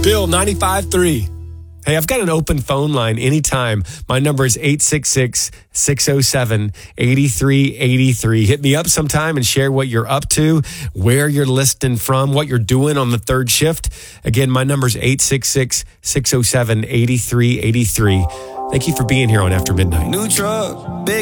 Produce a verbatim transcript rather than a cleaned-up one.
Bill ninety-five three. Hey, I've got an open phone line anytime. My number is eight six six, six oh seven, eight three eight three. Hit me up sometime and share what you're up to, where you're listening from, what you're doing on the third shift. Again, my number is eight six six, six oh seven, eight three eight three. Thank you for being here on After Midnight. New truck, big